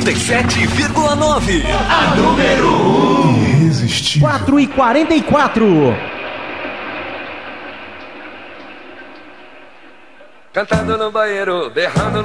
97,9. A número 1. Irresistível. 4h44. Cantando no banheiro, berrando